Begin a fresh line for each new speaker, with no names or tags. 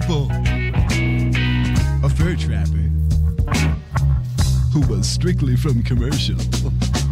example, a fur trapper who was strictly from commercial.